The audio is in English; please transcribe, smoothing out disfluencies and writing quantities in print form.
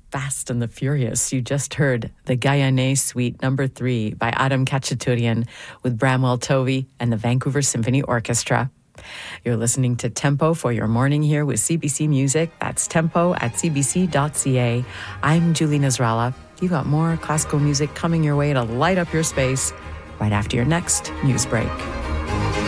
Fast and the Furious. You just heard the Gaïané Suite No. 3 by Adam Khachaturian with Bramwell Tovey and the Vancouver Symphony Orchestra. You're listening to Tempo for your morning here with CBC Music. That's tempo at cbc.ca. I'm Julie Nasrallah. You got more classical music coming your way to light up your space right after your next news break.